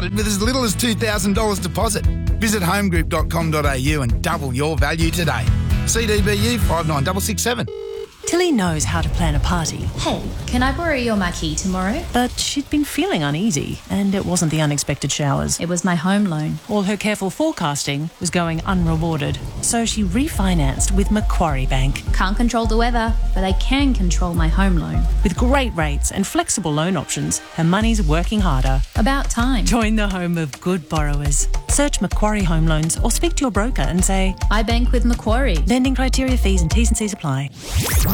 started with as little as $2,000 deposit. Visit homegroup.com.au and double your value today. CDBU 59667. Tilly knows how to plan a party. Hey, can I borrow your marquee tomorrow? But she'd been feeling uneasy, and it wasn't the unexpected showers. It was my home loan. All her careful forecasting was going unrewarded. So she refinanced with Macquarie Bank. Can't control the weather, but I can control my home loan. With great rates and flexible loan options, her money's working harder. About time. Join the home of good borrowers. Search Macquarie Home Loans or speak to your broker and say, I bank with Macquarie. lending criteria, fees and T's and C's apply.